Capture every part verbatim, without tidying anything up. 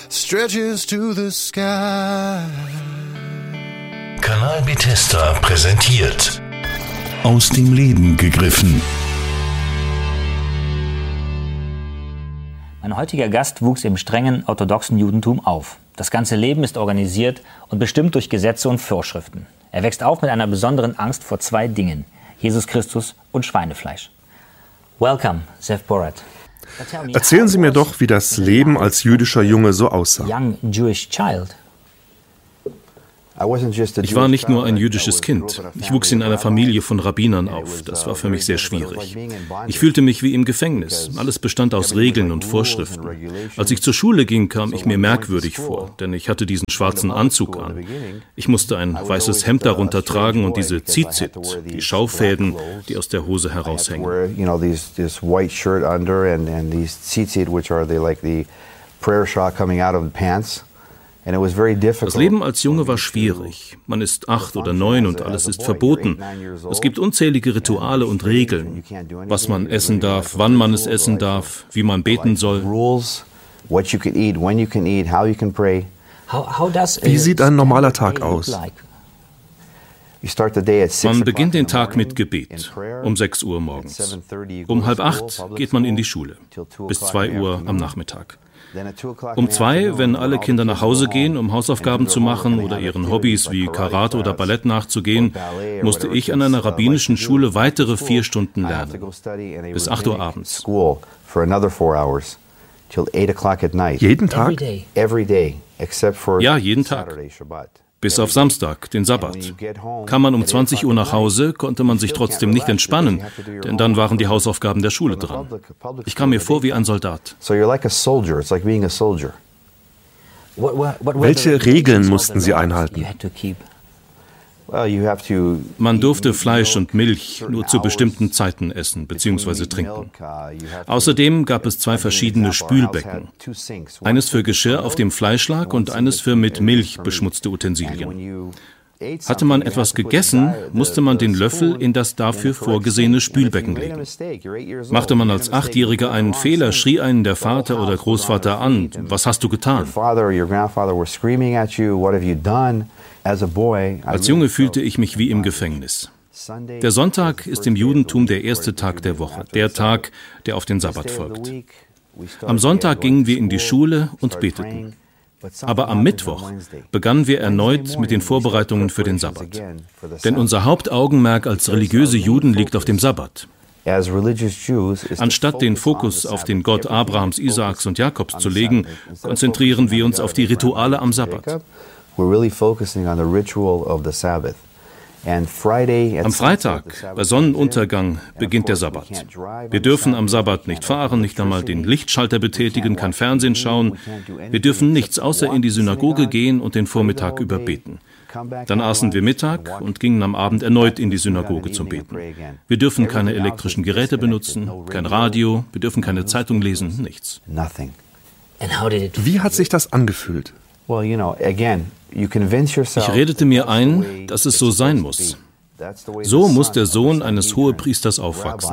stretches to the sky. Kanal Bethesda präsentiert Aus dem Leben gegriffen. Mein heutiger Gast wuchs im strengen orthodoxen Judentum auf. Das ganze Leben ist organisiert und bestimmt durch Gesetze und Vorschriften. Er wächst auf mit einer besonderen Angst vor zwei Dingen: Jesus Christus und Schweinefleisch. Welcome, Zev Porat. Erzählen Sie mir doch, wie das Leben als jüdischer Junge so aussah. Young Jewish child. Ich war nicht nur ein jüdisches Kind. Ich wuchs in einer Familie von Rabbinern auf. Das war für mich sehr schwierig. Ich fühlte mich wie im Gefängnis. Alles bestand aus Regeln und Vorschriften. Als ich zur Schule ging, kam ich mir merkwürdig vor, denn ich hatte diesen schwarzen Anzug an. Ich musste ein weißes Hemd darunter tragen und diese Tzitzit, die Schaufäden, die aus der Hose heraushängen. Das Leben als Junge war schwierig. Man ist acht oder neun und alles ist verboten. Es gibt unzählige Rituale und Regeln. Was man essen darf, wann man es essen darf, wie man beten soll. Wie sieht ein normaler Tag aus? Man beginnt den Tag mit Gebet, um sechs Uhr morgens. Um halb acht geht man in die Schule, bis zwei Uhr am Nachmittag. Um zwei, wenn alle Kinder nach Hause gehen, um Hausaufgaben zu machen oder ihren Hobbys wie Karate oder Ballett nachzugehen, musste ich an einer rabbinischen Schule weitere vier Stunden lernen, bis acht Uhr abends. Jeden Tag? Ja, jeden Tag. Bis auf Samstag, den Sabbat. Kam man um zwanzig Uhr nach Hause, konnte man sich trotzdem nicht entspannen, denn dann waren die Hausaufgaben der Schule dran. Ich kam mir vor wie ein Soldat. Welche Regeln mussten Sie einhalten? Man durfte Fleisch und Milch nur zu bestimmten Zeiten essen bzw. trinken. Außerdem gab es zwei verschiedene Spülbecken. Eines für Geschirr, auf dem Fleisch lag, und eines für mit Milch beschmutzte Utensilien. Hatte man etwas gegessen, musste man den Löffel in das dafür vorgesehene Spülbecken legen. Machte man als Achtjähriger einen Fehler, schrie einen der Vater oder Großvater an: Was hast du getan? Als Junge fühlte ich mich wie im Gefängnis. Der Sonntag ist im Judentum der erste Tag der Woche, der Tag, der auf den Sabbat folgt. Am Sonntag gingen wir in die Schule und beteten. Aber am Mittwoch begannen wir erneut mit den Vorbereitungen für den Sabbat. Denn unser Hauptaugenmerk als religiöse Juden liegt auf dem Sabbat. Anstatt den Fokus auf den Gott Abrahams, Isaaks und Jakobs zu legen, konzentrieren wir uns auf die Rituale am Sabbat. Am Freitag, bei Sonnenuntergang, beginnt der Sabbat. Wir dürfen am Sabbat nicht fahren, nicht einmal den Lichtschalter betätigen, kein Fernsehen schauen. Wir dürfen nichts außer in die Synagoge gehen und den Vormittag über beten. Dann aßen wir Mittag und gingen am Abend erneut in die Synagoge zum Beten. Wir dürfen keine elektrischen Geräte benutzen, kein Radio, wir dürfen keine Zeitung lesen, nichts. Wie hat sich das angefühlt? Ich redete mir ein, dass es so sein muss. So muss der Sohn eines Hohepriesters aufwachsen.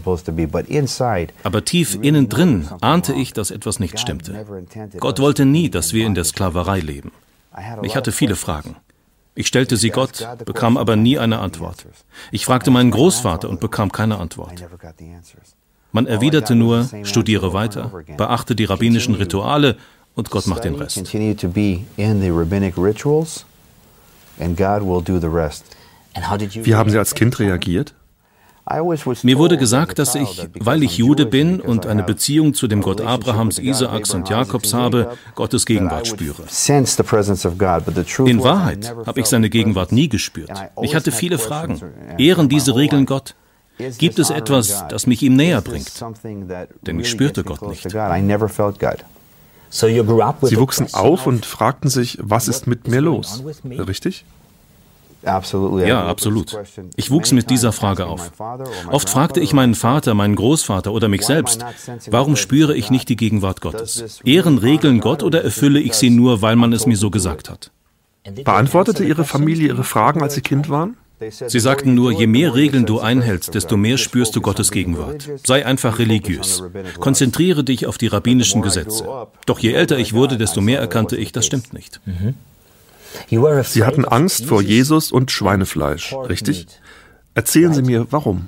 Aber tief innen drin ahnte ich, dass etwas nicht stimmte. Gott wollte nie, dass wir in der Sklaverei leben. Ich hatte viele Fragen. Ich stellte sie Gott, bekam aber nie eine Antwort. Ich fragte meinen Großvater und bekam keine Antwort. Man erwiderte nur: Studiere weiter, beachte die rabbinischen Rituale, und Gott macht den Rest. Wie haben Sie als Kind reagiert? Mir wurde gesagt, dass ich, weil ich Jude bin und eine Beziehung zu dem Gott Abrahams, Isaaks und Jakobs habe, Gottes Gegenwart spüre. In Wahrheit habe ich seine Gegenwart nie gespürt. Ich hatte viele Fragen. Ehren diese Regeln Gott? Gibt es etwas, das mich ihm näher bringt? Denn ich spürte Gott nicht. Sie wuchsen auf und fragten sich, was ist mit mir los? Richtig? Ja, absolut. Ich wuchs mit dieser Frage auf. Oft fragte ich meinen Vater, meinen Großvater oder mich selbst: Warum spüre ich nicht die Gegenwart Gottes? Ehren Regeln Gott oder erfülle ich sie nur, weil man es mir so gesagt hat? Beantwortete Ihre Familie Ihre Fragen, als Sie Kind waren? Sie sagten nur, je mehr Regeln du einhältst, desto mehr spürst du Gottes Gegenwart. Sei einfach religiös. Konzentriere dich auf die rabbinischen Gesetze. Doch je älter ich wurde, desto mehr erkannte ich, das stimmt nicht. Sie hatten Angst vor Jesus und Schweinefleisch, richtig? Erzählen Sie mir, warum?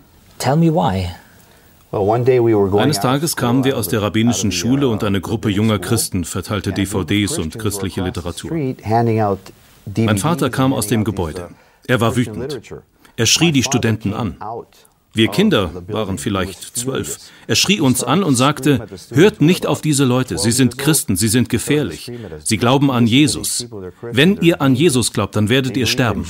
Eines Tages kamen wir aus der rabbinischen Schule und eine Gruppe junger Christen verteilte D V Ds und christliche Literatur. Mein Vater kam aus dem Gebäude. Er war wütend. Er schrie die Studenten an. Wir Kinder waren vielleicht zwölf. Er schrie uns an und sagte, hört nicht auf diese Leute, sie sind Christen, sie sind gefährlich. Sie glauben an Jesus. Wenn ihr an Jesus glaubt, dann werdet ihr sterben.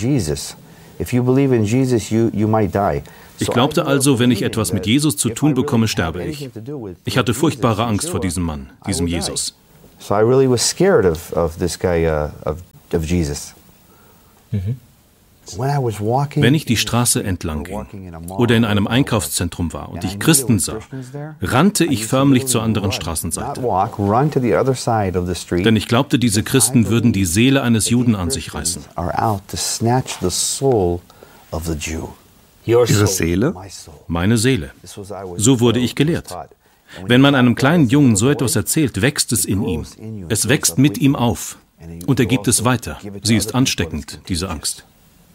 Ich glaubte also, wenn ich etwas mit Jesus zu tun bekomme, sterbe ich. Ich hatte furchtbare Angst vor diesem Mann, diesem Jesus. Wenn ich die Straße entlang ging oder in einem Einkaufszentrum war und ich Christen sah, rannte ich förmlich zur anderen Straßenseite. Denn ich glaubte, diese Christen würden die Seele eines Juden an sich reißen. Ihre Seele? Meine Seele. So wurde ich gelehrt. Wenn man einem kleinen Jungen so etwas erzählt, wächst es in ihm. Es wächst mit ihm auf. Und er gibt es weiter. Sie ist ansteckend, diese Angst.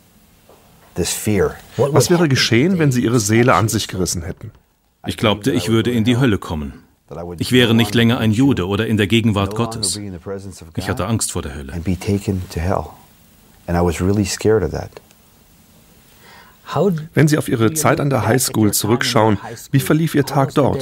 Was wäre geschehen, wenn Sie Ihre Seele an sich gerissen hätten? Ich glaubte, ich würde in die Hölle kommen. Ich wäre nicht länger ein Jude oder in der Gegenwart Gottes. Ich hatte Angst vor der Hölle. Wenn Sie auf Ihre Zeit an der Highschool zurückschauen, wie verlief Ihr Tag dort?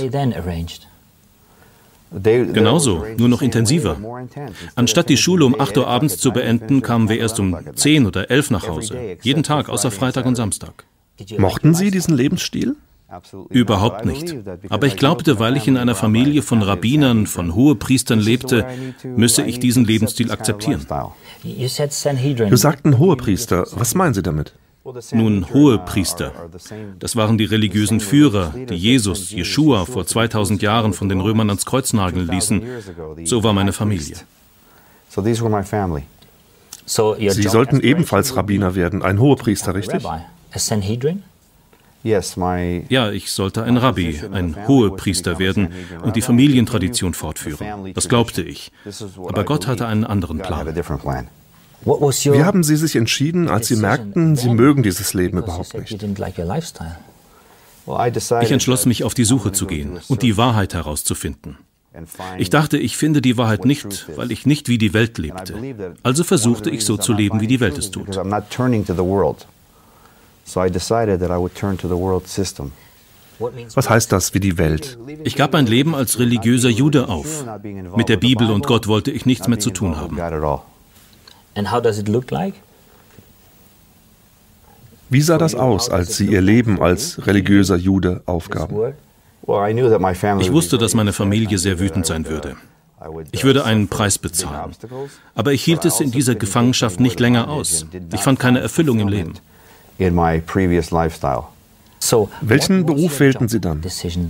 Genauso, nur noch intensiver. Anstatt die Schule um acht Uhr abends zu beenden, kamen wir erst um zehn oder elf nach Hause. Jeden Tag, außer Freitag und Samstag. Mochten Sie diesen Lebensstil? Überhaupt nicht. Aber ich glaubte, weil ich in einer Familie von Rabbinern, von Hohepriestern lebte, müsse ich diesen Lebensstil akzeptieren. Sie sagten Hohepriester. Was meinen Sie damit? Nun, Hohepriester. Das waren die religiösen Führer, die Jesus, Jeschua, vor zweitausend Jahren von den Römern ans Kreuz nageln ließen. So war meine Familie. Sie sollten ebenfalls Rabbiner werden, ein Hohepriester, richtig? Ja, ich sollte ein Rabbi, ein Hohepriester werden und die Familientradition fortführen. Das glaubte ich. Aber Gott hatte einen anderen Plan. Wie haben Sie sich entschieden, als Sie merkten, Sie mögen dieses Leben überhaupt nicht? Ich entschloss mich, auf die Suche zu gehen und die Wahrheit herauszufinden. Ich dachte, ich finde die Wahrheit nicht, weil ich nicht wie die Welt lebte. Also versuchte ich so zu leben, wie die Welt es tut. Was heißt das, wie die Welt? Ich gab mein Leben als religiöser Jude auf. Mit der Bibel und Gott wollte ich nichts mehr zu tun haben. Wie sah das aus, als Sie Ihr Leben als religiöser Jude aufgaben? Ich wusste, dass meine Familie sehr wütend sein würde. Ich würde einen Preis bezahlen. Aber ich hielt es in dieser Gefangenschaft nicht länger aus. Ich fand keine Erfüllung im Leben. Welchen Beruf wählten Sie dann?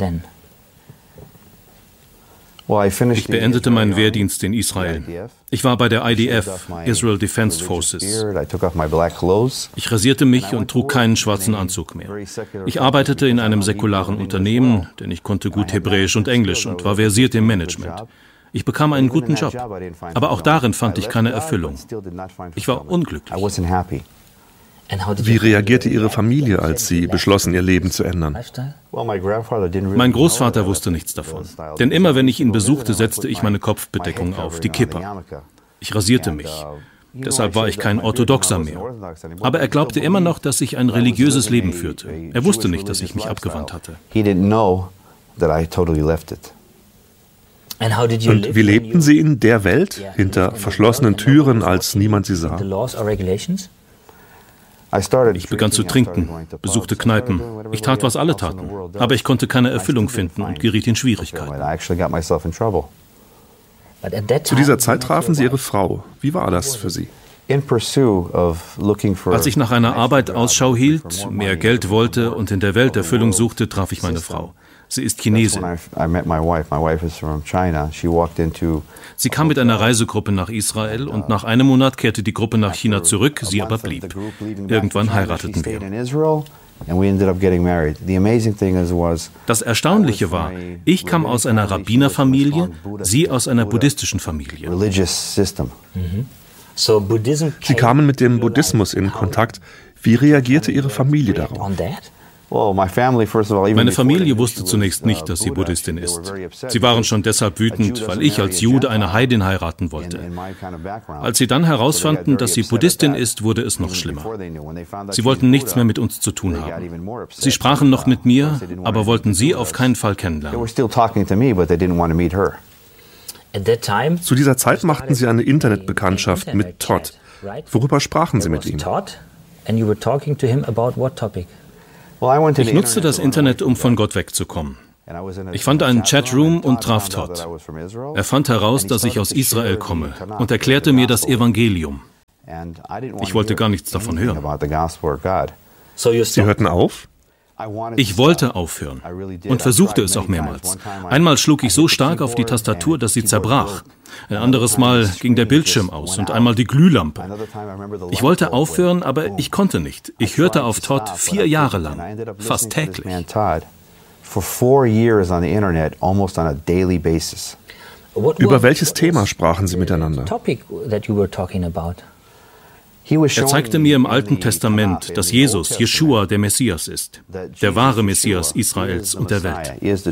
Ich beendete meinen Wehrdienst in Israel. Ich war bei der I D F, Israel Defense Forces. Ich rasierte mich und trug keinen schwarzen Anzug mehr. Ich arbeitete in einem säkularen Unternehmen, denn ich konnte gut Hebräisch und Englisch und war versiert im Management. Ich bekam einen guten Job, aber auch darin fand ich keine Erfüllung. Ich war unglücklich. Wie reagierte Ihre Familie, als Sie beschlossen, Ihr Leben zu ändern? Mein Großvater wusste nichts davon. Denn immer, wenn ich ihn besuchte, setzte ich meine Kopfbedeckung auf, die Kippa. Ich rasierte mich. Deshalb war ich kein Orthodoxer mehr. Aber er glaubte immer noch, dass ich ein religiöses Leben führte. Er wusste nicht, dass ich mich abgewandt hatte. Und wie lebten Sie in der Welt, hinter verschlossenen Türen, als niemand Sie sah? Ich begann zu trinken, besuchte Kneipen. Ich tat, was alle taten. Aber ich konnte keine Erfüllung finden und geriet in Schwierigkeiten. Zu dieser Zeit trafen Sie Ihre Frau. Wie war das für Sie? Als ich nach einer Arbeit Ausschau hielt, mehr Geld wollte und in der Welt Erfüllung suchte, traf ich meine Frau. Sie ist Chinesin. Sie kam mit einer Reisegruppe nach Israel und nach einem Monat kehrte die Gruppe nach China zurück, sie aber blieb. Irgendwann heirateten wir. Das Erstaunliche war, ich kam aus einer Rabbinerfamilie, sie aus einer buddhistischen Familie. Sie kamen mit dem Buddhismus in Kontakt. Wie reagierte Ihre Familie darauf? Meine Familie wusste zunächst nicht, dass sie Buddhistin ist. Sie waren schon deshalb wütend, weil ich als Jude eine Heidin heiraten wollte. Als sie dann herausfanden, dass sie Buddhistin ist, wurde es noch schlimmer. Sie wollten nichts mehr mit uns zu tun haben. Sie sprachen noch mit mir, aber wollten sie auf keinen Fall kennenlernen. Zu dieser Zeit machten Sie eine Internetbekanntschaft mit Todd. Worüber sprachen Sie mit ihm? Ich nutzte das Internet, um von Gott wegzukommen. Ich fand einen Chatroom und traf Todd. Er fand heraus, dass ich aus Israel komme und erklärte mir das Evangelium. Ich wollte gar nichts davon hören. Sie hörten auf? Ich wollte aufhören und versuchte es auch mehrmals. Einmal schlug ich so stark auf die Tastatur, dass sie zerbrach. Ein anderes Mal ging der Bildschirm aus und einmal die Glühlampe. Ich wollte aufhören, aber ich konnte nicht. Ich hörte auf Todd vier Jahre lang, fast täglich. Über welches Thema sprachen Sie miteinander? Er zeigte mir im Alten Testament, dass Jesus, Jeschua, der Messias ist, der wahre Messias Israels und der Welt.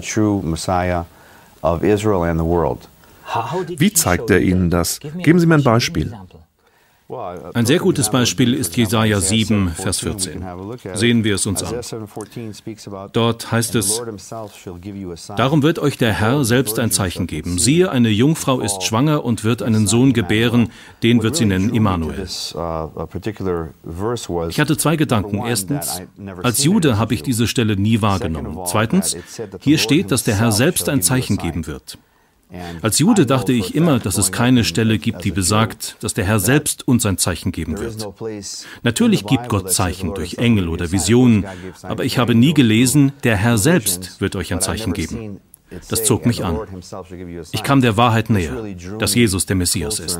Wie zeigt er Ihnen das? Geben Sie mir ein Beispiel. Ein sehr gutes Beispiel ist Jesaja sieben, Vers vierzehn. Sehen wir es uns an. Dort heißt es: Darum wird euch der Herr selbst ein Zeichen geben. Siehe, eine Jungfrau ist schwanger und wird einen Sohn gebären, den wird sie nennen Immanuel. Ich hatte zwei Gedanken. Erstens, als Jude habe ich diese Stelle nie wahrgenommen. Zweitens, hier steht, dass der Herr selbst ein Zeichen geben wird. Als Jude dachte ich immer, dass es keine Stelle gibt, die besagt, dass der Herr selbst uns ein Zeichen geben wird. Natürlich gibt Gott Zeichen durch Engel oder Visionen, aber ich habe nie gelesen, der Herr selbst wird euch ein Zeichen geben. Das zog mich an. Ich kam der Wahrheit näher, dass Jesus der Messias ist.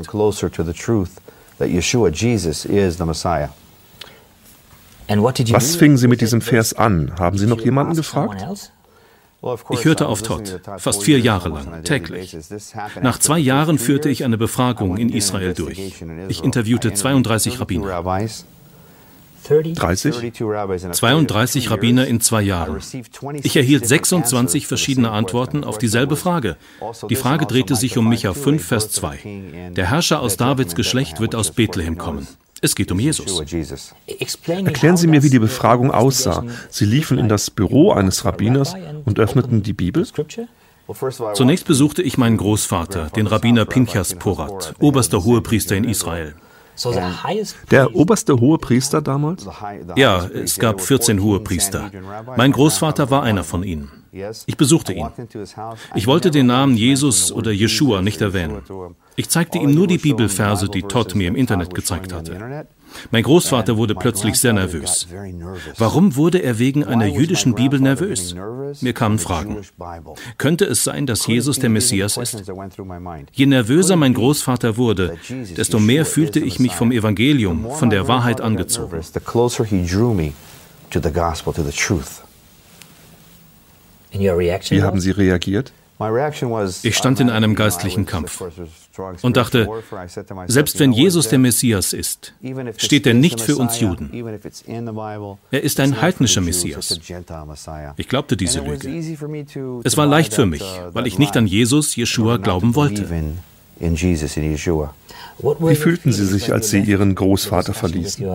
Was fingen Sie mit diesem Vers an? Haben Sie noch jemanden gefragt? Ich hörte auf Todd, fast vier Jahre lang, täglich. Nach zwei Jahren führte ich eine Befragung in Israel durch. Ich interviewte zweiunddreißig Rabbiner. dreißig? zweiunddreißig Rabbiner in zwei Jahren. Ich erhielt sechsundzwanzig verschiedene Antworten auf dieselbe Frage. Die Frage drehte sich um Micha fünf, Vers zwei. Der Herrscher aus Davids Geschlecht wird aus Bethlehem kommen. Es geht um Jesus. Erklären Sie mir, wie die Befragung aussah. Sie liefen in das Büro eines Rabbiners und öffneten die Bibel? Zunächst besuchte ich meinen Großvater, den Rabbiner Pinchas Porat, oberster Hohepriester in Israel. Der oberste Hohepriester damals? Ja, es gab vierzehn Hohepriester. Mein Großvater war einer von ihnen. Ich besuchte ihn. Ich wollte den Namen Jesus oder Jeschua nicht erwähnen. Ich zeigte ihm nur die Bibelverse, die Todd mir im Internet gezeigt hatte. Mein Großvater wurde plötzlich sehr nervös. Warum wurde er wegen einer jüdischen Bibel nervös? Mir kamen Fragen. Könnte es sein, dass Jesus der Messias ist? Je nervöser mein Großvater wurde, desto mehr fühlte ich mich vom Evangelium, von der Wahrheit angezogen. Wie haben Sie reagiert? Ich stand in einem geistlichen Kampf und dachte, selbst wenn Jesus der Messias ist, steht er nicht für uns Juden. Er ist ein heidnischer Messias. Ich glaubte diese Lüge. Es war leicht für mich, weil ich nicht an Jesus, Jeschua, glauben wollte. Wie fühlten Sie sich, als Sie Ihren Großvater verließen?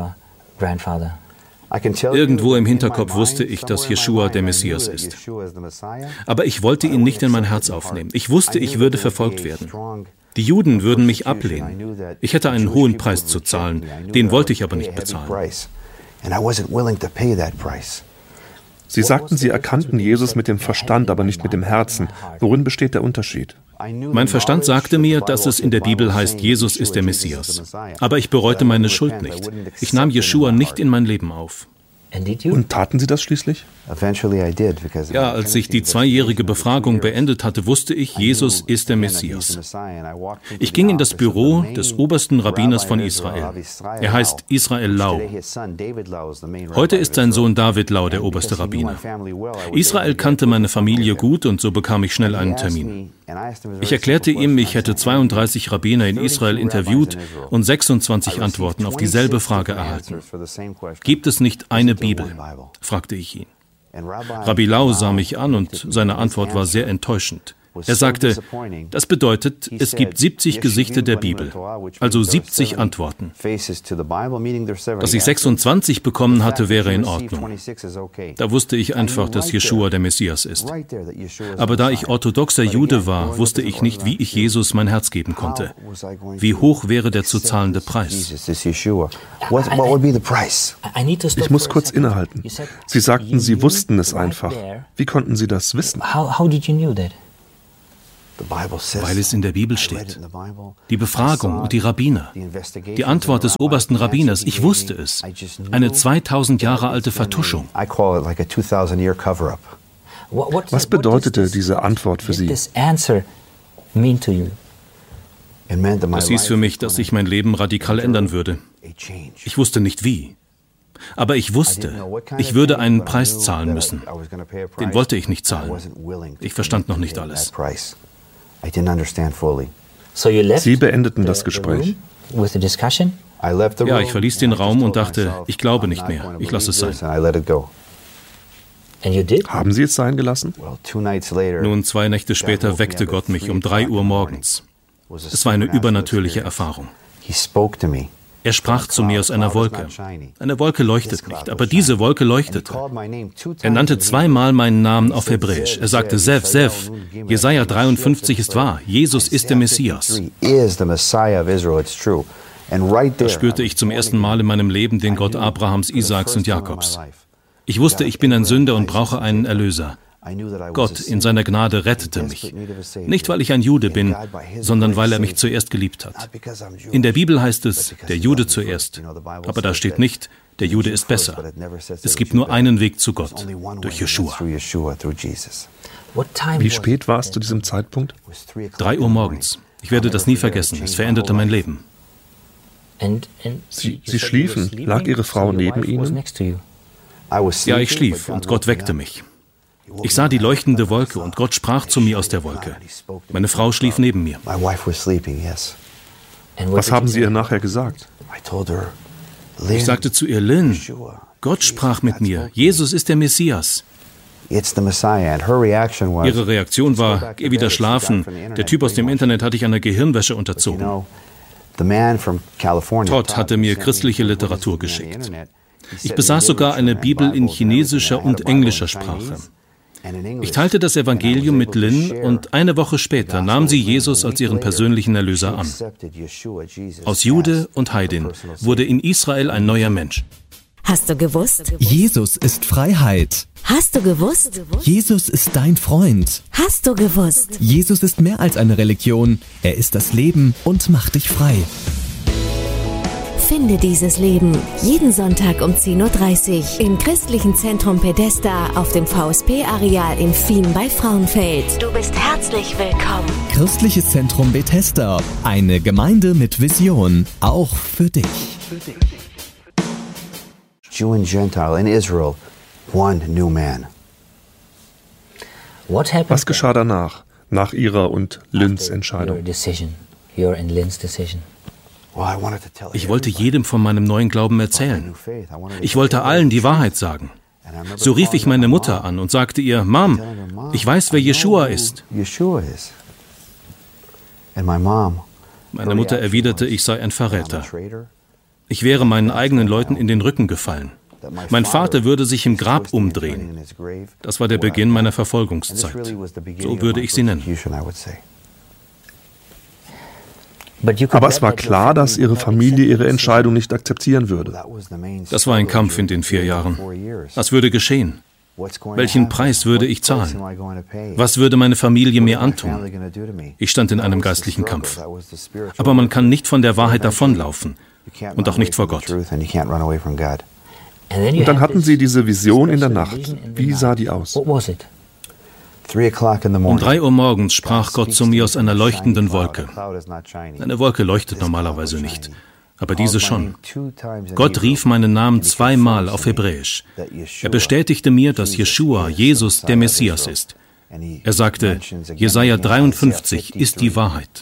Irgendwo im Hinterkopf wusste ich, dass Jeschua der Messias ist. Aber ich wollte ihn nicht in mein Herz aufnehmen. Ich wusste, ich würde verfolgt werden. Die Juden würden mich ablehnen. Ich hätte einen hohen Preis zu zahlen, den wollte ich aber nicht bezahlen. Sie sagten, Sie erkannten Jesus mit dem Verstand, aber nicht mit dem Herzen. Worin besteht der Unterschied? Mein Verstand sagte mir, dass es in der Bibel heißt, Jesus ist der Messias. Aber ich bereute meine Schuld nicht. Ich nahm Jeschua nicht in mein Leben auf. Und taten Sie das schließlich? Ja, als ich die zweijährige Befragung beendet hatte, wusste ich, Jesus ist der Messias. Ich ging in das Büro des obersten Rabbiners von Israel. Er heißt Israel Lau. Heute ist sein Sohn David Lau der oberste Rabbiner. Israel kannte meine Familie gut und so bekam ich schnell einen Termin. Ich erklärte ihm, ich hätte zweiunddreißig Rabbiner in Israel interviewt und sechsundzwanzig Antworten auf dieselbe Frage erhalten. Gibt es nicht eine Bibel? Fragte ich ihn. Rabbi Lau sah mich an und seine Antwort war sehr enttäuschend. Er sagte, das bedeutet, es gibt siebzig Gesichter der Bibel, also siebzig Antworten. Dass ich sechsundzwanzig bekommen hatte, wäre in Ordnung. Da wusste ich einfach, dass Jeschua der Messias ist. Aber da ich orthodoxer Jude war, wusste ich nicht, wie ich Jesus mein Herz geben konnte. Wie hoch wäre der zu zahlende Preis? Ich muss kurz innehalten. Sie sagten, Sie wussten es einfach. Wie konnten Sie das wissen? Weil es in der Bibel steht. Die Befragung und die Rabbiner. Die Antwort des obersten Rabbiners, ich wusste es. Eine zweitausend Jahre alte Vertuschung. Was bedeutete diese Antwort für Sie? Das hieß für mich, dass ich mein Leben radikal ändern würde. Ich wusste nicht wie. Aber ich wusste, ich würde einen Preis zahlen müssen. Den wollte ich nicht zahlen. Ich verstand noch nicht alles. Sie beendeten das Gespräch. Ja, ich verließ den Raum und dachte, ich glaube nicht mehr, ich lasse es sein. Haben Sie es sein gelassen? Nun, zwei Nächte später weckte Gott mich um drei Uhr morgens. Es war eine übernatürliche Erfahrung. Er sprach zu mir aus einer Wolke. Eine Wolke leuchtet nicht, aber diese Wolke leuchtete. Er nannte zweimal meinen Namen auf Hebräisch. Er sagte, Zev, Zev, Jesaja dreiundfünfzig ist wahr, Jesus ist der Messias. Da spürte ich zum ersten Mal in meinem Leben den Gott Abrahams, Isaaks und Jakobs. Ich wusste, ich bin ein Sünder und brauche einen Erlöser. Gott in seiner Gnade rettete mich. Nicht, weil ich ein Jude bin, sondern weil er mich zuerst geliebt hat. In der Bibel heißt es, der Jude zuerst. Aber da steht nicht, der Jude ist besser. Es gibt nur einen Weg zu Gott, durch Jeschua. Wie spät war es zu diesem Zeitpunkt? Drei Uhr morgens. Ich werde das nie vergessen. Es veränderte mein Leben. Sie, Sie schliefen. Lag Ihre Frau neben Ihnen? Ja, ich schlief und Gott weckte mich. Ich sah die leuchtende Wolke und Gott sprach zu mir aus der Wolke. Meine Frau schlief neben mir. Was haben Sie ihr nachher gesagt? Ich sagte zu ihr, Lynn, Gott sprach mit mir. Jesus ist der Messias. Ihre Reaktion war, geh wieder schlafen. Der Typ aus dem Internet hat dich einer Gehirnwäsche unterzogen. Todd hatte mir christliche Literatur geschickt. Ich besaß sogar eine Bibel in chinesischer und englischer Sprache. Ich teilte das Evangelium mit Lynn und eine Woche später nahm sie Jesus als ihren persönlichen Erlöser an. Aus Jude und Heidin wurde in Israel ein neuer Mensch. Hast du gewusst? Jesus ist Freiheit. Hast du gewusst? Jesus ist dein Freund. Hast du gewusst? Jesus ist mehr als eine Religion. Er ist das Leben und macht dich frei. Finde dieses Leben jeden Sonntag um zehn Uhr dreißig im Christlichen Zentrum Bethesda auf dem V S P-Areal in Fien bei Frauenfeld. Du bist herzlich willkommen. Christliches Zentrum Bethesda, eine Gemeinde mit Vision, auch für dich. Jew and Gentile in Israel, one new man. Was geschah danach, nach Ihrer und Lynns Entscheidung? Ich wollte jedem von meinem neuen Glauben erzählen. Ich wollte allen die Wahrheit sagen. So rief ich meine Mutter an und sagte ihr, Mom, ich weiß, wer Jeschua ist. Meine Mutter erwiderte, ich sei ein Verräter. Ich wäre meinen eigenen Leuten in den Rücken gefallen. Mein Vater würde sich im Grab umdrehen. Das war der Beginn meiner Verfolgungszeit. So würde ich sie nennen. Aber es war klar, dass Ihre Familie Ihre Entscheidung nicht akzeptieren würde. Das war ein Kampf in den vier Jahren. Was würde geschehen? Welchen Preis würde ich zahlen? Was würde meine Familie mir antun? Ich stand in einem geistlichen Kampf. Aber man kann nicht von der Wahrheit davonlaufen und auch nicht vor Gott. Und dann hatten Sie diese Vision in der Nacht. Wie sah die aus? Um drei Uhr morgens sprach Gott zu mir aus einer leuchtenden Wolke. Eine Wolke leuchtet normalerweise nicht, aber diese schon. Gott rief meinen Namen zweimal auf Hebräisch. Er bestätigte mir, dass Jeschua, Jesus, der Messias ist. Er sagte, Jesaja dreiundfünfzig ist die Wahrheit.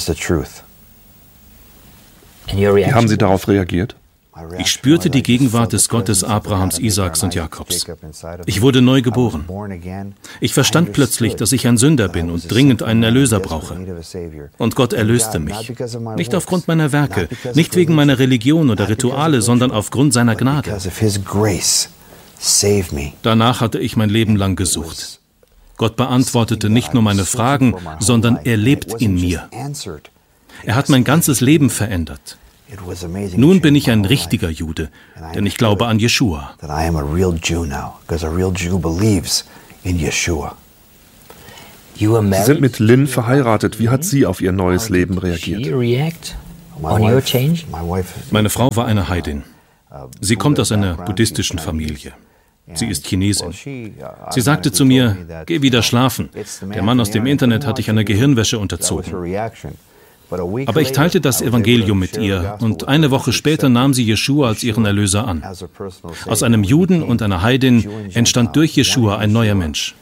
Wie haben Sie darauf reagiert? Ich spürte die Gegenwart des Gottes Abrahams, Isaaks und Jakobs. Ich wurde neu geboren. Ich verstand plötzlich, dass ich ein Sünder bin und dringend einen Erlöser brauche. Und Gott erlöste mich. Nicht aufgrund meiner Werke, nicht wegen meiner Religion oder Rituale, sondern aufgrund seiner Gnade. Danach hatte ich mein Leben lang gesucht. Gott beantwortete nicht nur meine Fragen, sondern er lebt in mir. Er hat mein ganzes Leben verändert. Nun bin ich ein richtiger Jude, denn ich glaube an Jeschua. Sie sind mit Lynn verheiratet. Wie hat sie auf ihr neues Leben reagiert? Meine Frau war eine Heidin. Sie kommt aus einer buddhistischen Familie. Sie ist Chinesin. Sie sagte zu mir, geh wieder schlafen. Der Mann aus dem Internet hat dich einer Gehirnwäsche unterzogen. Aber ich teilte das Evangelium mit ihr und eine Woche später nahm sie Jeschua als ihren Erlöser an. Aus einem Juden und einer Heidin entstand durch Jeschua ein neuer Mensch.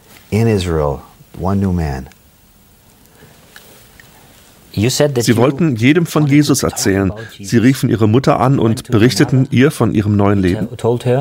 Sie wollten jedem von Jesus erzählen. Sie riefen ihre Mutter an und berichteten ihr von ihrem neuen Leben.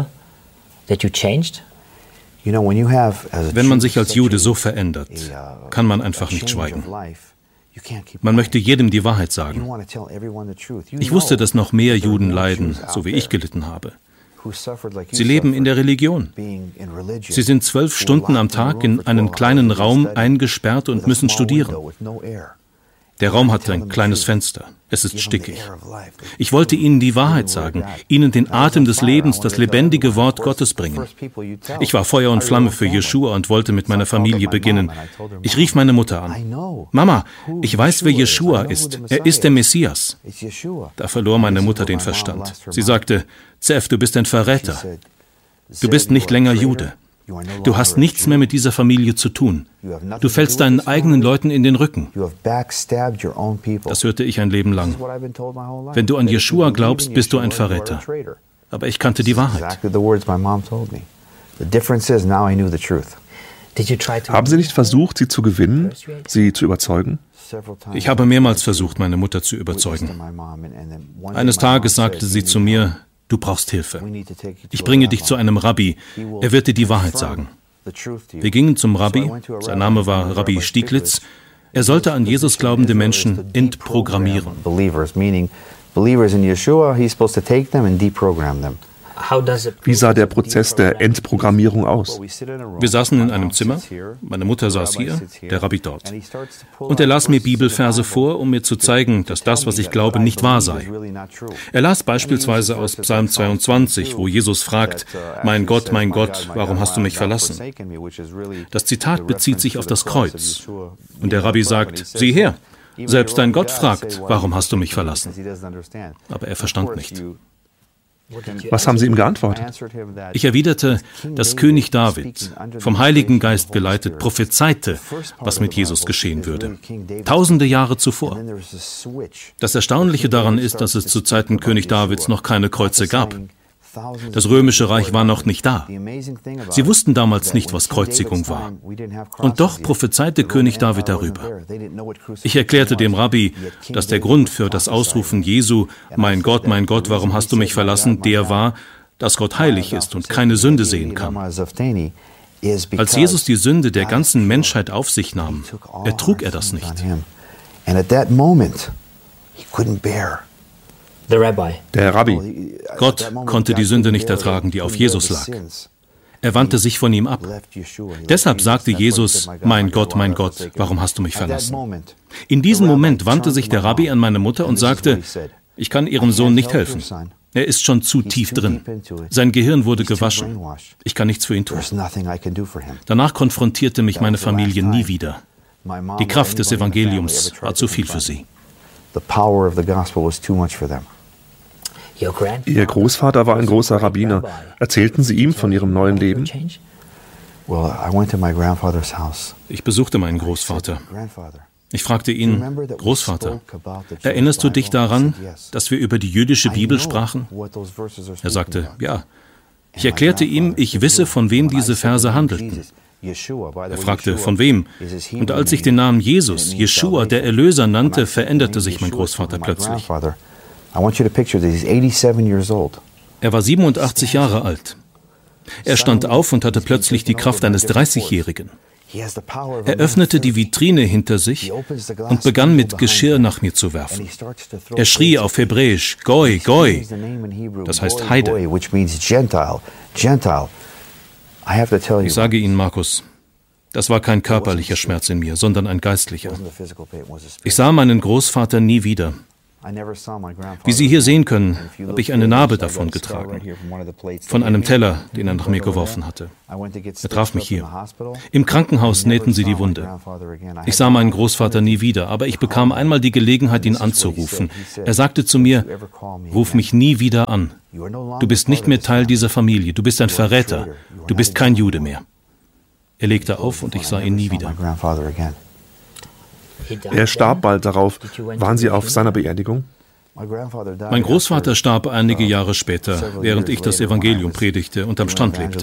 Wenn man sich als Jude so verändert, kann man einfach nicht schweigen. Man möchte jedem die Wahrheit sagen. Ich wusste, dass noch mehr Juden leiden, so wie ich gelitten habe. Sie leben in der Religion. Sie sind zwölf Stunden am Tag in einen kleinen Raum eingesperrt und müssen studieren. Der Raum hat ein kleines Fenster. Es ist stickig. Ich wollte ihnen die Wahrheit sagen, ihnen den Atem des Lebens, das lebendige Wort Gottes bringen. Ich war Feuer und Flamme für Jeschua und wollte mit meiner Familie beginnen. Ich rief meine Mutter an. Mama, ich weiß, wer Jeschua ist. Er ist der Messias. Da verlor meine Mutter den Verstand. Sie sagte, Zef, du bist ein Verräter. Du bist nicht länger Jude. Du hast nichts mehr mit dieser Familie zu tun. Du fällst deinen eigenen Leuten in den Rücken. Das hörte ich ein Leben lang. Wenn du an Jeschua glaubst, bist du ein Verräter. Aber ich kannte die Wahrheit. Haben Sie nicht versucht, sie zu gewinnen, sie zu überzeugen? Ich habe mehrmals versucht, meine Mutter zu überzeugen. Eines Tages sagte sie zu mir, du brauchst Hilfe. Ich bringe dich zu einem Rabbi. Er wird dir die Wahrheit sagen. Wir gingen zum Rabbi. Sein Name war Rabbi Stieglitz. Er sollte an Jesus glaubende Menschen entprogrammieren. Wie sah der Prozess der Entprogrammierung aus? Wir saßen in einem Zimmer. Meine Mutter saß hier, der Rabbi dort. Und er las mir Bibelverse vor, um mir zu zeigen, dass das, was ich glaube, nicht wahr sei. Er las beispielsweise aus Psalm zweiundzwanzig, wo Jesus fragt, mein Gott, mein Gott, warum hast du mich verlassen? Das Zitat bezieht sich auf das Kreuz. Und der Rabbi sagt, sieh her, selbst dein Gott fragt, warum hast du mich verlassen? Aber er verstand nicht. Was haben Sie ihm geantwortet? Ich erwiderte, dass König David, vom Heiligen Geist geleitet, prophezeite, was mit Jesus geschehen würde. Tausende Jahre zuvor. Das Erstaunliche daran ist, dass es zu Zeiten König Davids noch keine Kreuze gab. Das Römische Reich war noch nicht da. Sie wussten damals nicht, was Kreuzigung war. Und doch prophezeite König David darüber. Ich erklärte dem Rabbi, dass der Grund für das Ausrufen Jesu, mein Gott, mein Gott, warum hast du mich verlassen, der war, dass Gott heilig ist und keine Sünde sehen kann. Als Jesus die Sünde der ganzen Menschheit auf sich nahm, ertrug er das nicht. Der Rabbi. Gott konnte die Sünde nicht ertragen, die auf Jesus lag. Er wandte sich von ihm ab. Deshalb sagte Jesus, mein Gott, mein Gott, warum hast du mich verlassen? In diesem Moment wandte sich der Rabbi an meine Mutter und sagte, ich kann ihrem Sohn nicht helfen. Er ist schon zu tief drin. Sein Gehirn wurde gewaschen. Ich kann nichts für ihn tun. Danach konfrontierte mich meine Familie nie wieder. Die Kraft des Evangeliums war zu viel für sie. Ihr Großvater war ein großer Rabbiner. Erzählten Sie ihm von Ihrem neuen Leben? Ich besuchte meinen Großvater. Ich fragte ihn, Großvater, erinnerst du dich daran, dass wir über die jüdische Bibel sprachen? Er sagte, ja. Ich erklärte ihm, ich wisse, von wem diese Verse handelten. Er fragte, von wem? Und als ich den Namen Jesus, Jeschua, der Erlöser, nannte, veränderte sich mein Großvater plötzlich. Er war siebenundachtzig Jahre alt. Er stand auf und hatte plötzlich die Kraft eines dreißigjährigen. Er öffnete die Vitrine hinter sich und begann mit Geschirr nach mir zu werfen. Er schrie auf Hebräisch, Goi, Goi, das heißt Heide. Ich sage Ihnen, Markus, das war kein körperlicher Schmerz in mir, sondern ein geistlicher. Ich sah meinen Großvater nie wieder. Wie Sie hier sehen können, habe ich eine Narbe davon getragen, von einem Teller, den er nach mir geworfen hatte. Er traf mich hier. Im Krankenhaus nähten sie die Wunde. Ich sah meinen Großvater nie wieder, aber ich bekam einmal die Gelegenheit, ihn anzurufen. Er sagte zu mir, ruf mich nie wieder an. Du bist nicht mehr Teil dieser Familie, du bist ein Verräter, du bist kein Jude mehr. Er legte auf und ich sah ihn nie wieder. Er starb bald darauf. Waren Sie auf seiner Beerdigung? Mein Großvater starb einige Jahre später, während ich das Evangelium predigte und am Strand lebte.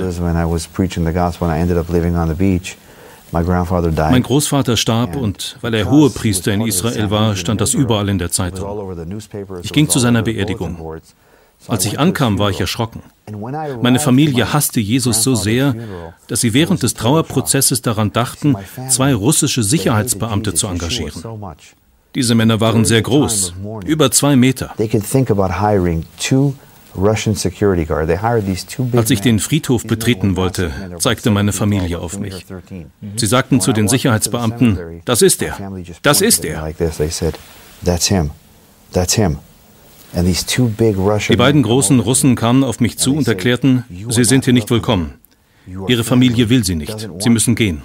Mein Großvater starb und weil er Hohepriester in Israel war, stand das überall in der Zeitung. Ich ging zu seiner Beerdigung. Als ich ankam, war ich erschrocken. Meine Familie hasste Jesus so sehr, dass sie während des Trauerprozesses daran dachten, zwei russische Sicherheitsbeamte zu engagieren. Diese Männer waren sehr groß, über zwei Meter. Als ich den Friedhof betreten wollte, zeigte meine Familie auf mich. Sie sagten zu den Sicherheitsbeamten, das ist er, das ist er. Die beiden großen Russen kamen auf mich zu und erklärten, sie sind hier nicht willkommen. Ihre Familie will sie nicht. Sie müssen gehen.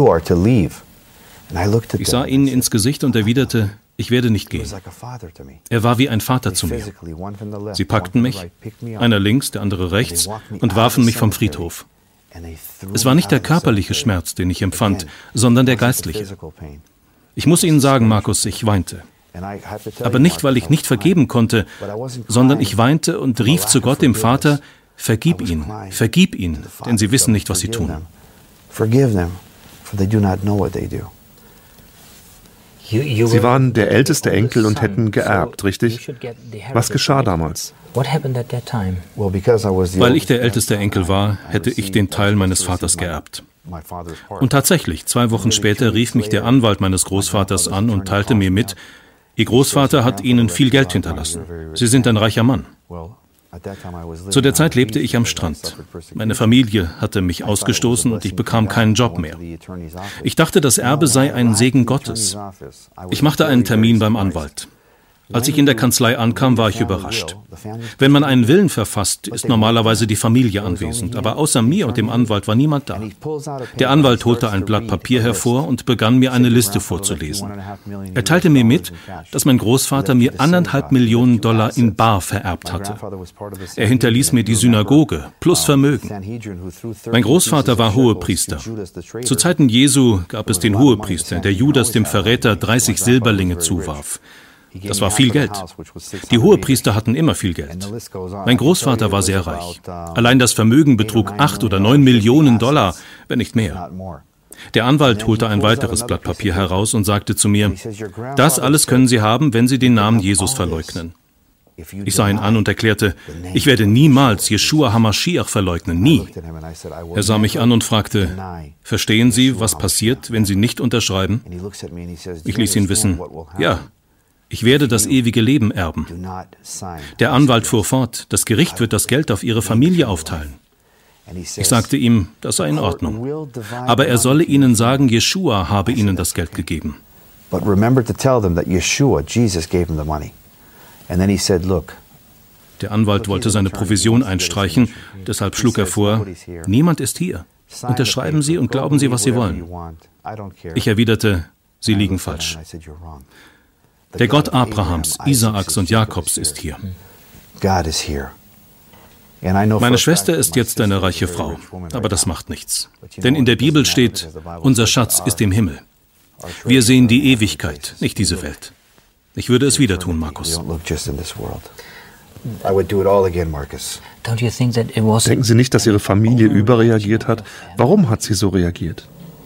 Ich sah ihnen ins Gesicht und erwiderte, ich werde nicht gehen. Er war wie ein Vater zu mir. Sie packten mich, einer links, der andere rechts, und warfen mich vom Friedhof. Es war nicht der körperliche Schmerz, den ich empfand, sondern der geistliche. Ich muss Ihnen sagen, Markus, ich weinte. Aber nicht, weil ich nicht vergeben konnte, sondern ich weinte und rief zu Gott, dem Vater, vergib ihn, vergib ihn, denn sie wissen nicht, was sie tun. Sie waren der älteste Enkel und hätten geerbt, richtig? Was geschah damals? Weil ich der älteste Enkel war, hätte ich den Teil meines Vaters geerbt. Und tatsächlich, zwei Wochen später rief mich der Anwalt meines Großvaters an und teilte mir mit, Ihr Großvater hat Ihnen viel Geld hinterlassen. Sie sind ein reicher Mann. Zu der Zeit lebte ich am Strand. Meine Familie hatte mich ausgestoßen und ich bekam keinen Job mehr. Ich dachte, das Erbe sei ein Segen Gottes. Ich machte einen Termin beim Anwalt. Als ich in der Kanzlei ankam, war ich überrascht. Wenn man einen Willen verfasst, ist normalerweise die Familie anwesend, aber außer mir und dem Anwalt war niemand da. Der Anwalt holte ein Blatt Papier hervor und begann mir eine Liste vorzulesen. Er teilte mir mit, dass mein Großvater mir anderthalb Millionen Dollar in bar vererbt hatte. Er hinterließ mir die Synagoge plus Vermögen. Mein Großvater war Hohepriester. Zu Zeiten Jesu gab es den Hohepriester, der Judas dem Verräter dreißig Silberlinge zuwarf. Das war viel Geld. Die Hohepriester hatten immer viel Geld. Mein Großvater war sehr reich. Allein das Vermögen betrug acht oder neun Millionen Dollar, wenn nicht mehr. Der Anwalt holte ein weiteres Blatt Papier heraus und sagte zu mir, das alles können Sie haben, wenn Sie den Namen Jesus verleugnen. Ich sah ihn an und erklärte, ich werde niemals Jeschua HaMashiach verleugnen, nie. Er sah mich an und fragte, verstehen Sie, was passiert, wenn Sie nicht unterschreiben? Ich ließ ihn wissen, ja. Ich werde das ewige Leben erben. Der Anwalt fuhr fort, das Gericht wird das Geld auf Ihre Familie aufteilen. Ich sagte ihm, das sei in Ordnung. Aber er solle ihnen sagen, Jeschua habe ihnen das Geld gegeben. Der Anwalt wollte seine Provision einstreichen, deshalb schlug er vor, niemand ist hier. Unterschreiben Sie und glauben Sie, was Sie wollen. Ich erwiderte, Sie liegen falsch. Der Gott Abrahams, Isaaks und Jakobs ist hier. God is here. Meine Schwester ist jetzt eine reiche Frau, aber das macht nichts. Denn in der Bibel steht, unser Schatz ist im Himmel. Wir sehen die Ewigkeit, nicht diese Welt. Ich würde es wieder tun, Markus. Denken Sie nicht, dass Ihre Familie überreagiert hat? Warum hat sie so reagiert?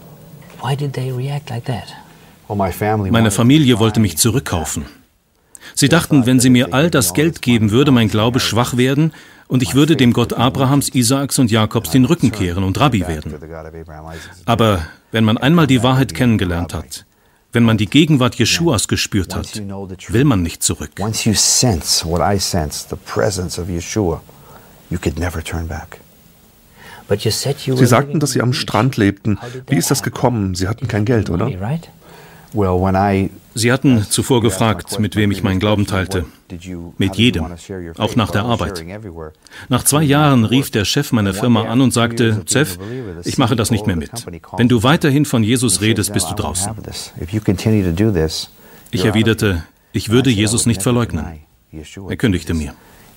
Meine Familie wollte mich zurückkaufen. Sie dachten, wenn sie mir all das Geld geben, würde mein Glaube schwach werden und ich würde dem Gott Abrahams, Isaaks und Jakobs den Rücken kehren und Rabbi werden. Aber wenn man einmal die Wahrheit kennengelernt hat, wenn man die Gegenwart Jeschuas gespürt hat, will man nicht zurück. Sie sagten, dass Sie am Strand lebten. Wie ist das gekommen? Sie hatten kein Geld, oder? Sie hatten zuvor gefragt, mit wem ich meinen Glauben teilte. Mit jedem, auch nach der Arbeit. Nach zwei Jahren rief der Chef meiner Firma an und sagte, Zev, ich mache das nicht mehr mit. Wenn du weiterhin von Jesus redest, bist du draußen. Ich erwiderte, ich würde Jesus nicht verleugnen. Er kündigte mir.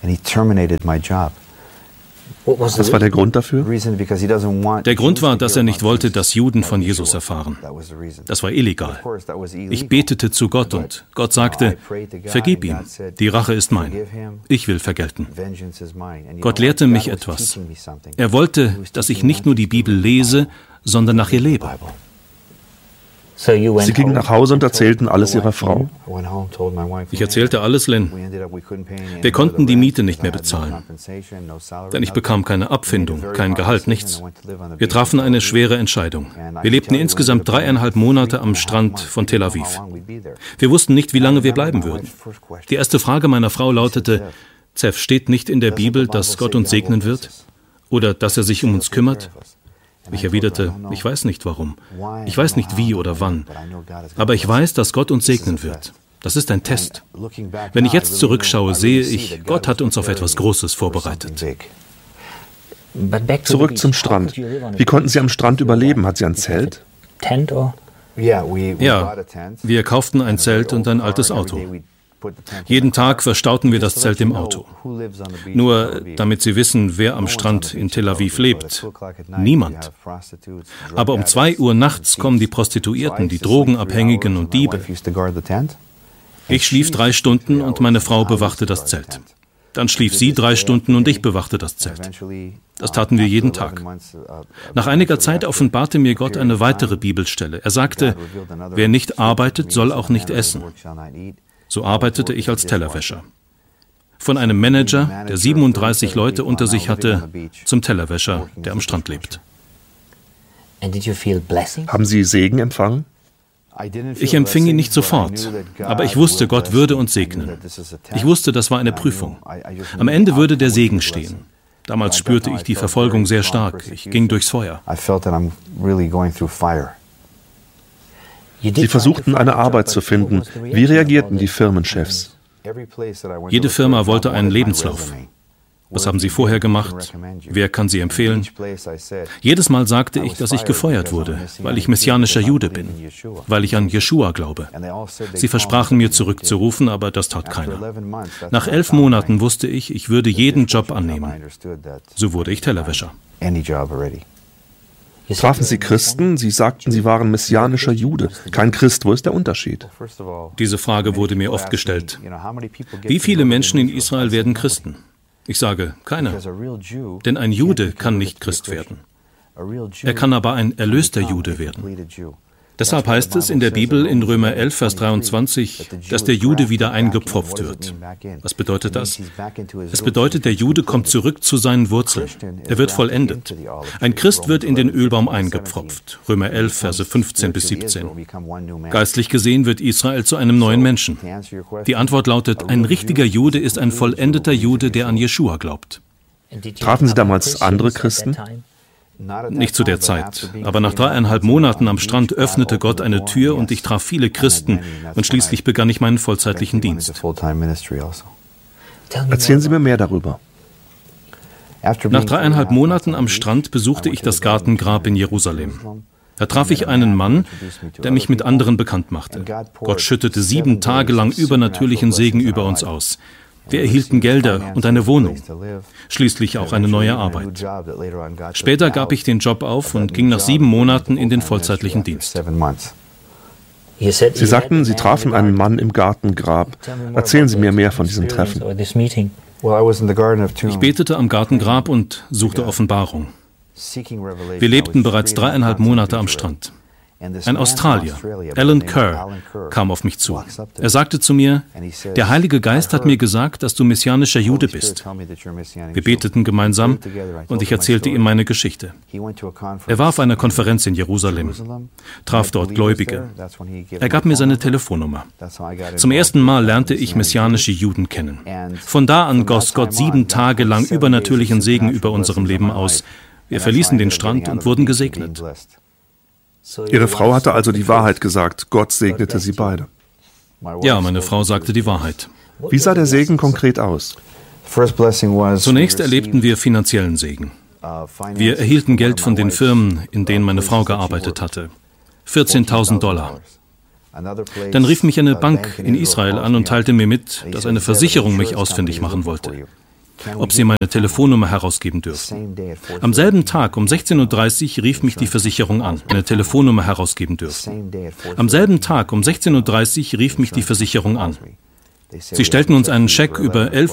Was war der Grund dafür? Der Grund war, dass er nicht wollte, dass Juden von Jesus erfahren. Das war illegal. Ich betete zu Gott und Gott sagte, vergib ihm, die Rache ist mein. Ich will vergelten. Gott lehrte mich etwas. Er wollte, dass ich nicht nur die Bibel lese, sondern nach ihr lebe. Sie gingen nach Hause und erzählten alles Ihrer Frau? Ich erzählte alles Lynn. Wir konnten die Miete nicht mehr bezahlen. Denn ich bekam keine Abfindung, kein Gehalt, nichts. Wir trafen eine schwere Entscheidung. Wir lebten insgesamt dreieinhalb Monate am Strand von Tel Aviv. Wir wussten nicht, wie lange wir bleiben würden. Die erste Frage meiner Frau lautete, Zev, steht nicht in der Bibel, dass Gott uns segnen wird? Oder dass er sich um uns kümmert? Ich erwiderte, ich weiß nicht warum. Ich weiß nicht wie oder wann. Aber ich weiß, dass Gott uns segnen wird. Das ist ein Test. Wenn ich jetzt zurückschaue, sehe ich, Gott hat uns auf etwas Großes vorbereitet. Zurück zum Strand. Wie konnten Sie am Strand überleben? Hat sie ein Zelt? Ja, wir kauften ein Zelt und ein altes Auto. Jeden Tag verstauten wir das Zelt im Auto. Nur damit Sie wissen, wer am Strand in Tel Aviv lebt. Niemand. Aber um zwei Uhr nachts kommen die Prostituierten, die Drogenabhängigen und Diebe. Ich schlief drei Stunden und meine Frau bewachte das Zelt. Dann schlief sie drei Stunden und ich bewachte das Zelt. Das taten wir jeden Tag. Nach einiger Zeit offenbarte mir Gott eine weitere Bibelstelle. Er sagte, wer nicht arbeitet, soll auch nicht essen. So arbeitete ich als Tellerwäscher. Von einem Manager, der siebenunddreißig Leute unter sich hatte, zum Tellerwäscher, der am Strand lebt. Haben Sie Segen empfangen? Ich empfing ihn nicht sofort, aber ich wusste, Gott würde uns segnen. Ich wusste, das war eine Prüfung. Am Ende würde der Segen stehen. Damals spürte ich die Verfolgung sehr stark. Ich ging durchs Feuer. Sie versuchten, eine Arbeit zu finden. Wie reagierten die Firmenchefs? Jede Firma wollte einen Lebenslauf. Was haben Sie vorher gemacht? Wer kann Sie empfehlen? Jedes Mal sagte ich, dass ich gefeuert wurde, weil ich messianischer Jude bin, weil ich an Jeschua glaube. Sie versprachen mir zurückzurufen, aber das tat keiner. Nach elf Monaten wusste ich, ich würde jeden Job annehmen. So wurde ich Tellerwäscher. Trafen Sie Christen? Sie sagten, Sie waren messianischer Jude. Kein Christ, wo ist der Unterschied? Diese Frage wurde mir oft gestellt. Wie viele Menschen in Israel werden Christen? Ich sage, keiner. Denn ein Jude kann nicht Christ werden. Er kann aber ein erlöster Jude werden. Deshalb heißt es in der Bibel in Römer elf, Vers dreiundzwanzig, dass der Jude wieder eingepfropft wird. Was bedeutet das? Es bedeutet, der Jude kommt zurück zu seinen Wurzeln. Er wird vollendet. Ein Christ wird in den Ölbaum eingepfropft. Römer elf, Verse fünfzehn bis siebzehn. Geistlich gesehen wird Israel zu einem neuen Menschen. Die Antwort lautet, ein richtiger Jude ist ein vollendeter Jude, der an Jeschua glaubt. Trafen Sie damals andere Christen? Nicht zu der Zeit, aber nach dreieinhalb Monaten am Strand öffnete Gott eine Tür und ich traf viele Christen und schließlich begann ich meinen vollzeitlichen Dienst. Erzählen Sie mir mehr darüber. Nach dreieinhalb Monaten am Strand besuchte ich das Gartengrab in Jerusalem. Da traf ich einen Mann, der mich mit anderen bekannt machte. Gott schüttete sieben Tage lang übernatürlichen Segen über uns aus. Wir erhielten Gelder und eine Wohnung, schließlich auch eine neue Arbeit. Später gab ich den Job auf und ging nach sieben Monaten in den vollzeitlichen Dienst. Sie sagten, Sie trafen einen Mann im Gartengrab. Erzählen Sie mir mehr von diesem Treffen. Ich betete am Gartengrab und suchte Offenbarung. Wir lebten bereits dreieinhalb Monate am Strand. Ein Australier, Alan Kerr, kam auf mich zu. Er sagte zu mir, der Heilige Geist hat mir gesagt, dass du messianischer Jude bist. Wir beteten gemeinsam und ich erzählte ihm meine Geschichte. Er war auf einer Konferenz in Jerusalem, traf dort Gläubige. Er gab mir seine Telefonnummer. Zum ersten Mal lernte ich messianische Juden kennen. Von da an goss Gott sieben Tage lang übernatürlichen Segen über unserem Leben aus. Wir verließen den Strand und wurden gesegnet. Ihre Frau hatte also die Wahrheit gesagt. Gott segnete sie beide. Ja, meine Frau sagte die Wahrheit. Wie sah der Segen konkret aus? Zunächst erlebten wir finanziellen Segen. Wir erhielten Geld von den Firmen, in denen meine Frau gearbeitet hatte. vierzehntausend Dollar. Dann rief mich eine Bank in Israel an und teilte mir mit, dass eine Versicherung mich ausfindig machen wollte. Ob sie meine Telefonnummer herausgeben dürfen. Am selben Tag um sechzehn Uhr dreißig rief mich die Versicherung an, meine Telefonnummer herausgeben dürfen. Am selben Tag um sechzehn Uhr dreißig rief mich die Versicherung an. Sie stellten uns einen Scheck über elf